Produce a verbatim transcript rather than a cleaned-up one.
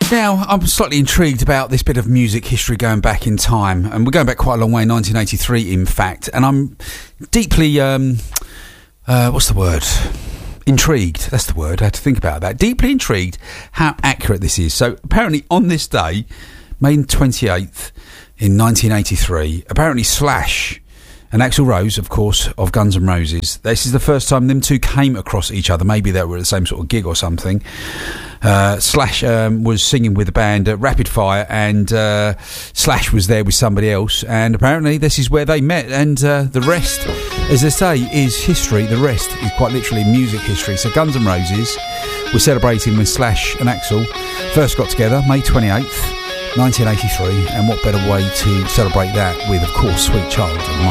Now, I'm slightly intrigued about this bit of music history going back in time, and we're going back quite a long way, nineteen eighty-three in fact, and I'm deeply, um, uh, what's the word? Intrigued, that's the word, I had to think about that. Deeply intrigued how accurate this is. So apparently on this day, May twenty-eighth in nineteen eighty-three, apparently Slash and Axl Rose, of course, of Guns N' Roses, this is the first time them two came across each other. Maybe they were at the same sort of gig or something. Uh, Slash um, was singing with the band at Rapid Fire, and uh, Slash was there with somebody else, and apparently this is where they met, and uh, the rest, as they say, is history. The rest is quite literally music history. So Guns N' Roses were celebrating when Slash and Axl first got together, May twenty-eighth, nineteen eighty-three, and what better way to celebrate that with, of course, Sweet Child.